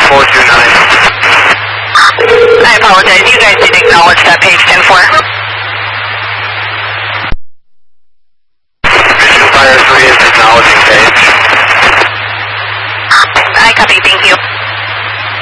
429. I apologize, you guys did acknowledge that page 10-4.